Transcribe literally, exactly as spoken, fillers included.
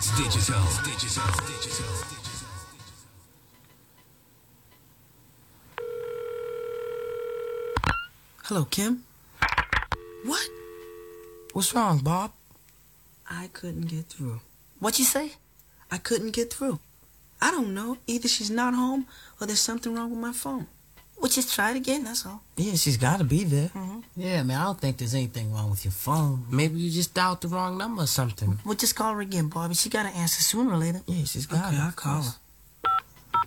Digital. Digital. Digital. Hello, Kim? What? What's wrong, Bob? I couldn't get through. What you say? I couldn't get through. I don't know. Either she's not home or there's something wrong with my phone. Well, just try it again, that's all. Yeah, she's got to be there. Mm-hmm. Yeah, man, I don't think there's anything wrong with your phone. Maybe you just dialed the wrong number or something. Well, just call her again, Bobby. She got to answer sooner or later. Yeah, she's got Okay, to. I'll call her.